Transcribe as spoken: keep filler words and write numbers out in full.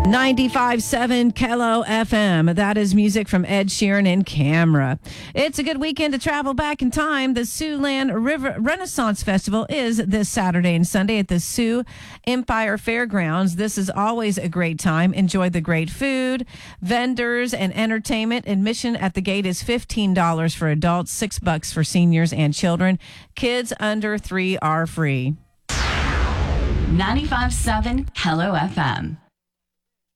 ninety-five point seven Kello F M. That is music from Ed Sheeran and Camera. It's a good weekend to travel back in time. The Siouxland River Renaissance Festival is this Saturday and Sunday at the Sioux Empire Fairgrounds. This is always a great time. Enjoy the great food, vendors, and entertainment. Admission at the gate is fifteen dollars for adults, six bucks for seniors and children. Kids under three are free. ninety-five point seven Kello F M.